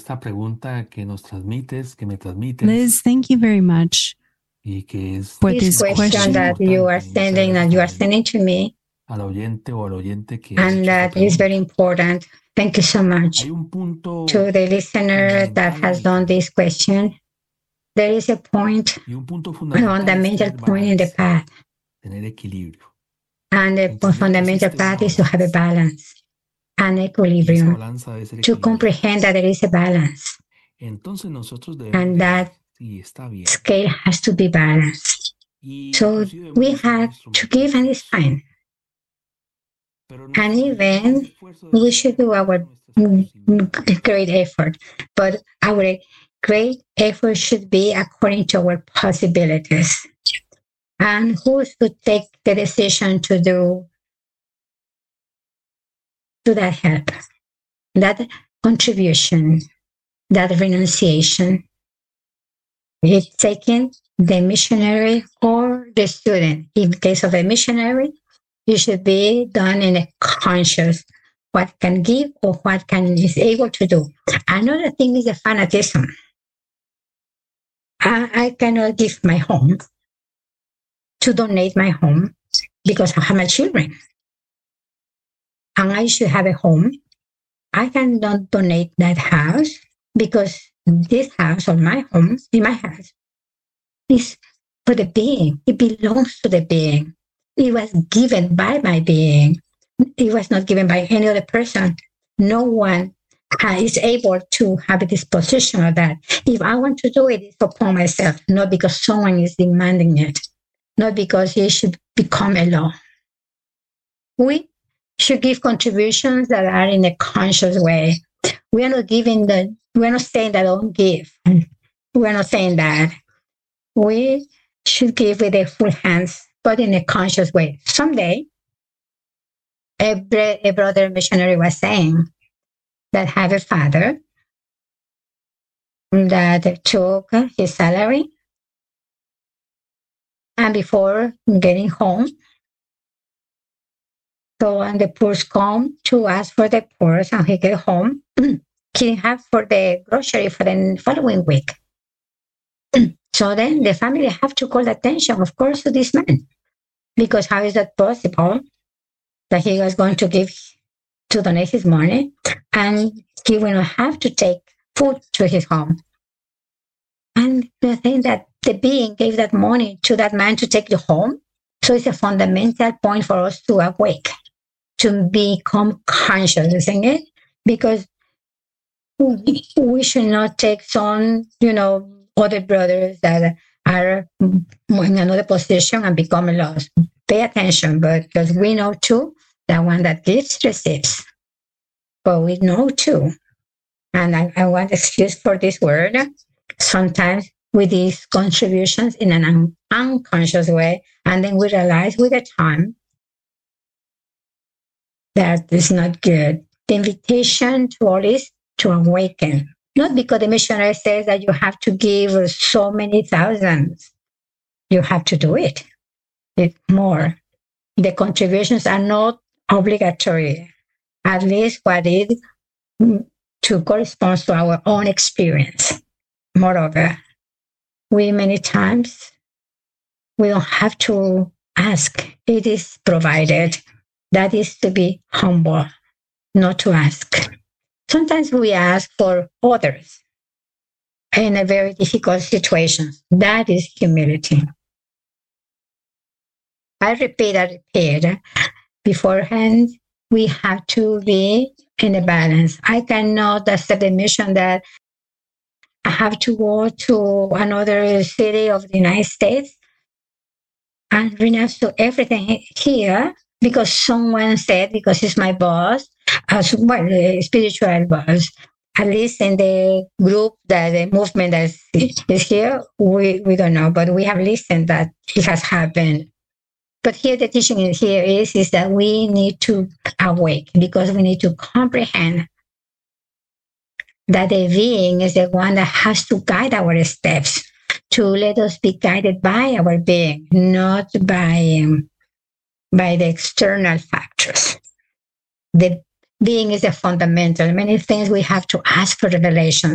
esta pregunta que nos transmites, que me transmites, Liz, thank you very much y que es for This this question that you are sending to me, al oyente o al oyente que and that is very important. Thank you so much. Hay un punto To the listener that has done this question, there is a point, y un punto a fundamental, fundamental point in the path. tener equilibrio. And the fundamental path is to have a balance, an equilibrium, to comprehend that there is a balance. Entonces nosotros And that está bien. scale has to be balanced. So we have to give, and it's fine. And even we should do our great effort, but our great effort should be according to our possibilities. And who should take the decision to do that help, that contribution, that renunciation? It's taking the missionary or the student. In case of a missionary, it should be done in a conscious, what can give or what can is able to do. Another thing is the fanatism. I cannot give my home to donate my home because I have my children. And I should have a home. I cannot donate that house because this house or my home in my house is for the being. It belongs to the being. It was given by my being. It was not given by any other person. No one is able to have a disposition of that. If I want to do it, it's upon myself, not because someone is demanding it, not because it should become a law. We should give contributions that are in a conscious way. We are not saying that don't give. We are not saying that. We should give with their full hands, but in a conscious way. Someday, a brother missionary was saying that have a father that took his salary, and before getting home, so when the poor come to ask for the purse and he get home, he didn't have for the grocery for the following week. So then the family have to call attention, of course, to this man, because how is that possible that he was going to give to donate his money and he will not have to take food to his home? And the thing that the being gave that money to that man to take it home. So it's a fundamental point for us to awake, to become conscious, isn't it? Because we should not take some, other brothers that are in another position and become lost. Pay attention, because we know too that one that gives receives. But we know too, and I want excuse for this word, sometimes with these contributions in an unconscious way, and then we realize with the time that is not good. The invitation to all is to awaken. Not because the missionary says that you have to give so many thousands. You have to do it. It's more. The contributions are not obligatory. At least what it to corresponds to our own experience. Moreover, we many times, we don't have to ask. It is provided. That is to be humble, not to ask. Sometimes we ask for others in a very difficult situation. That is humility. I repeat. Beforehand, we have to be in a balance. I cannot accept the mission that I have to go to another city of the United States and renounce to everything here because someone said, because it's my boss, the spiritual boss, at least in the group, that the movement that is here, we don't know, but we have listened that it has happened. But here the teaching here is that we need to awake, because we need to comprehend that the being is the one that has to guide our steps, to let us be guided by our being, not by the external factors. The being is the fundamental. Many things we have to ask for revelation.